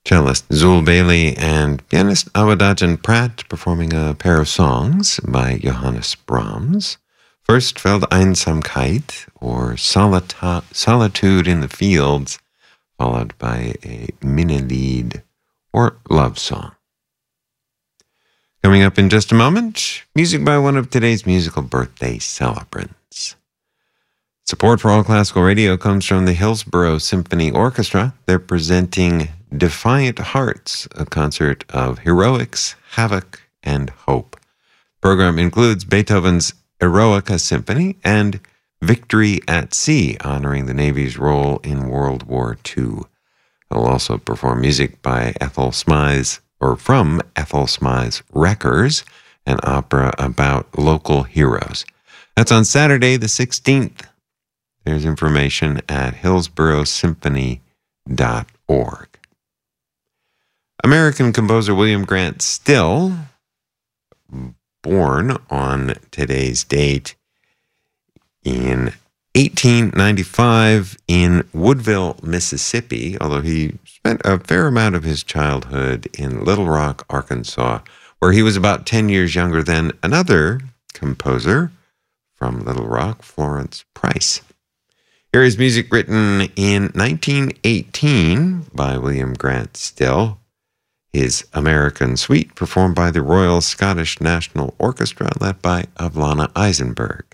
Cellist Zul Bailey and pianist Awadadjan Pratt performing a pair of songs by Johannes Brahms. First, Feld Einsamkeit, or Solitude in the Fields, followed by a Minnelied, or love song. Coming up in just a moment, music by one of today's musical birthday celebrants. Support for All Classical Radio comes from the Hillsborough Symphony Orchestra. They're presenting Defiant Hearts, a concert of heroics, havoc, and hope. The program includes Beethoven's Eroica Symphony and Victory at Sea, honoring the Navy's role in World War II. They'll also perform music by from Ethel Smythe's Wreckers, an opera about local heroes. That's on Saturday the 16th. There's information at hillsboroughsymphony.org. American composer William Grant Still, born on today's date in 1895 in Woodville, Mississippi, although he spent a fair amount of his childhood in Little Rock, Arkansas, where he was about 10 years younger than another composer from Little Rock, Florence Price. Here is music written in 1918 by William Grant Still. His American Suite, performed by the Royal Scottish National Orchestra, led by Avlana Eisenberg.